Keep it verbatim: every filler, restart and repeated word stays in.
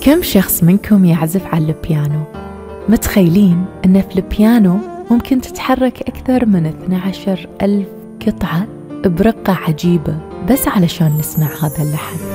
كم شخص منكم يعزف على البيانو؟ متخيلين أن في البيانو ممكن تتحرك أكثر من اثني عشر ألف قطعة برقة عجيبة بس علشان نسمع هذا اللحن؟